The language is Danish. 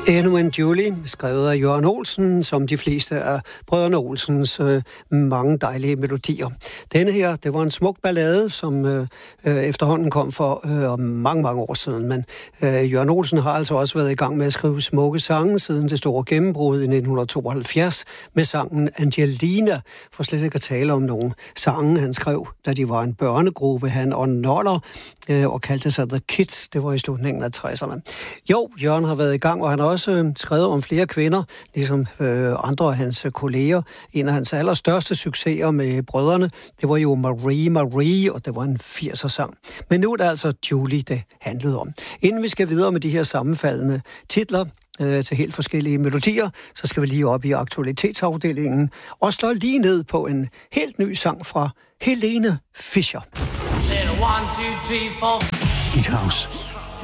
Endnu en Julie, skrevet af Jørgen Olsen, som de fleste af brødrene Olsens mange dejlige melodier. Denne her, det var en smuk ballade, som efterhånden kom for mange år siden. Men Jørgen Olsen har altså også været i gang med at skrive smukke sange siden det store gennembrud i 1972 med sangen Angelina, for slet ikke at tale om nogle sange, han skrev, da de var en børnegruppe, han og Noller, og kaldte sig The Kids. Det var i slutningen af 60'erne. Jo, Jørgen har været i gang, og han har også skrevet om flere kvinder, ligesom andre af hans kolleger. En af hans allerstørste succeser med brødrene, det var jo Marie, og det var en 80'er-sang. Men nu er det altså Julie, det handlede om. Inden vi skal videre med de her sammenfaldende titler til helt forskellige melodier, så skal vi lige op i aktualitetsafdelingen og slå lige ned på en helt ny sang fra Helene Fischer. Hit House